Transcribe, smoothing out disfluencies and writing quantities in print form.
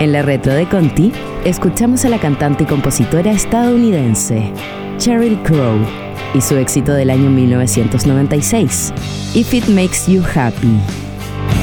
En la retro de Conti, escuchamos a la cantante y compositora estadounidense Sheryl Crow y su éxito del año 1996, If It Makes You Happy.